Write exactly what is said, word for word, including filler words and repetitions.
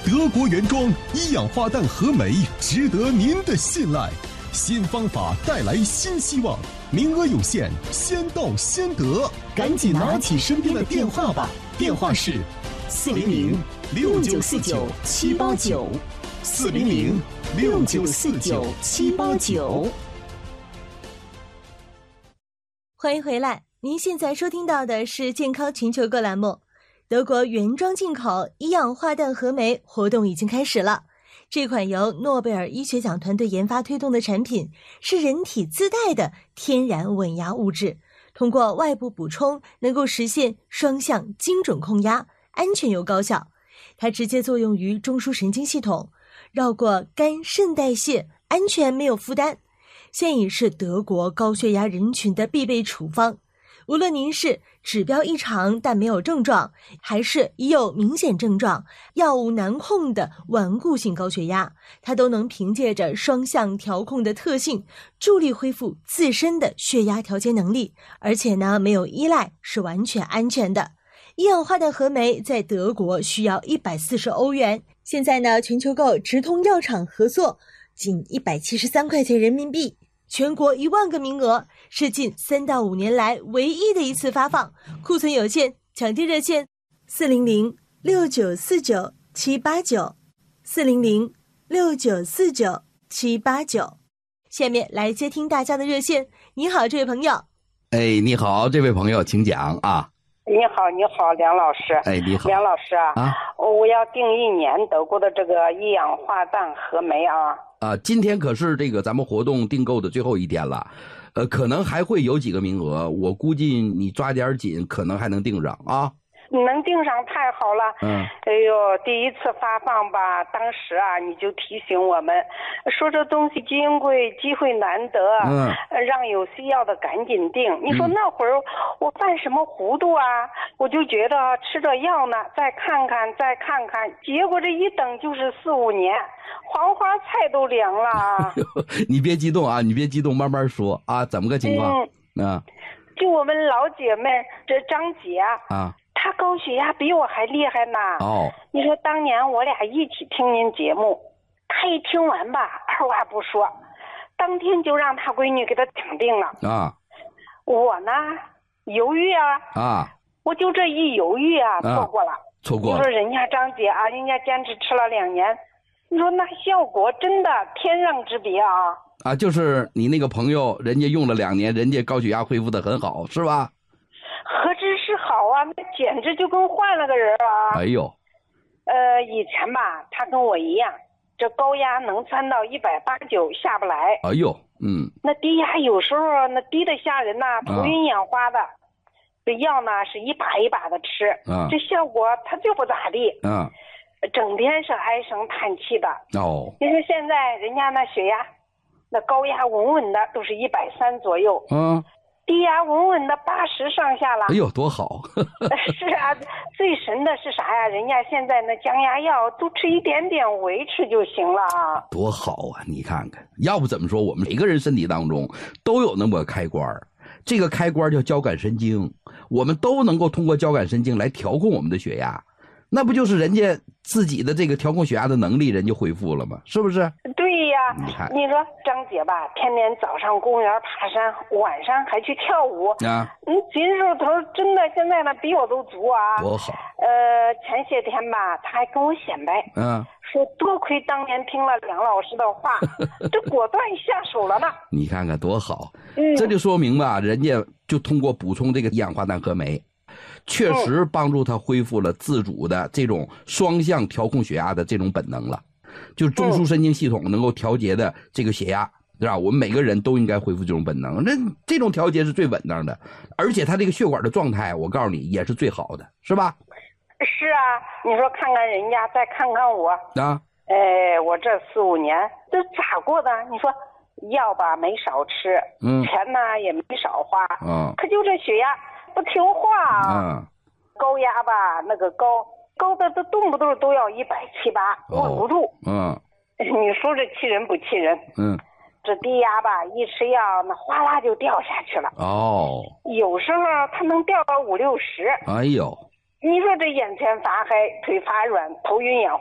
德国原装一氧化氮和酶，值得您的信赖。新方法带来新希望，名额有限，先到先得， 赶紧拿起身边的电话吧，电话是四零零六九四九七八九，四零零六九四九七八九。 欢迎回来，您现在收听到的是健康全球购栏目。德国原装进口一氧化氮和酶活动已经开始了。这款由诺贝尔医学奖团队研发推动的产品是人体自带的天然稳压物质，通过外部补充能够实现双向精准控压，安全又高效。它直接作用于中枢神经系统，绕过肝肾代谢，安全没有负担。现已是德国高血压人群的必备处方。无论您是指标异常但没有症状，还是已有明显症状、药物难控的顽固性高血压，它都能凭借着双向调控的特性，助力恢复自身的血压调节能力，而且呢没有依赖，是完全安全的。一氧化氮和酶在德国需要一百四十欧元，现在呢全球购直通药厂合作，仅一百七十三块钱人民币。全国一万个名额，是近三到五年来唯一的一次发放，库存有限，抢订热线四零零六九四九七八九，四零零六九四九七八九。下面来接听大家的热线。你好，这位朋友。 哎，你好，这位朋友，请讲啊。 你好，你好，梁老师。 哎，你好， 梁老师啊， 啊我要订一年德国的这个一氧化氮和酶啊。 啊，今天可是这个咱们活动订购的最后一天了，呃，可能还会有几个名额，我估计你抓点紧，可能还能订上啊。 能订上太好了。 嗯， 哎呦，第一次发放吧，当时啊你就提醒我们说这东西金贵，机会难得， 嗯， 让有需要的赶紧订。你说那会儿我犯什么糊涂啊？我就觉得吃着药呢，再看看再看看，结果这一等就是四五年，黄花菜都凉了啊。 你别激动啊，你别激动，慢慢说啊，怎么个情况？嗯，啊， 就我们老姐妹这张姐啊。 他高血压比我还厉害呢。 哦， 你说当年我俩一起听您节目，他一听完吧，二话不说，当天就让他闺女给他抢定了。 啊， 我呢犹豫啊， 啊， 我就这一犹豫啊， 啊错过了。 错过了。 你说人家张姐啊，人家坚持吃了两年，你说那效果真的天壤之别啊。 啊，就是你那个朋友，人家用了两年，人家高血压恢复的很好，是吧？ 何止是好啊，那简直就跟换了个人啊！ 哎呦， 呃，以前吧，他跟我一样，这高压能窜到一百八九下不来。 哎呦，嗯， 那低压有时候那低的吓人呐，头晕眼花的。这药呢是一把一把的吃， 啊， 这效果它就不咋地， 啊， 整天是唉声叹气的。 哦， 你说现在人家那血压，那高压稳稳的都是一百三左右。 嗯。 低压稳稳的八十上下了。 哎呦，多好！ 是啊，最神的是啥呀？人家现在那降压药都吃一点点维持就行了啊。 多好啊！你看看，要不怎么说我们每个人身体当中都有那么个开关，这个开关叫交感神经，我们都能够通过交感神经来调控我们的血压，那不就是人家自己的这个调控血压的能力人就恢复了吗？是不是？ 对呀， 你看， 你说张姐吧，天天早上公园爬山，晚上还去跳舞啊， 嗯，筋肉头真的现在呢比我都足啊， 多好。 呃，前些天吧，他还跟我显摆， 嗯， 说多亏当年听了梁老师的话，这果断下手了呢。 你看看多好， 嗯， 这就说明吧，人家就通过补充这个一氧化氮和酶，确实帮助他恢复了自主的这种双向调控血压的这种本能了，就是中枢神经系统能够调节的这个血压，对吧？我们每个人都应该恢复这种本能，那这种调节是最稳当的，而且他这个血管的状态，我告诉你也是最好的，是吧？ 是啊，你说看看人家，再看看我啊， 哎，我这四五年这咋过的？你说药吧没少吃， 嗯， 钱呢也没少花， 嗯， 可就这血压不听话啊， 嗯， 高压吧那个高高的都动不动都要一百七八，握不住， 嗯， 你说这气人不气人？ 嗯， 这低压吧一吃药那哗啦就掉下去了， 哦， 有时候它能掉到五六十， 哎呦。 你说这眼前发黑，腿发软，头晕眼花。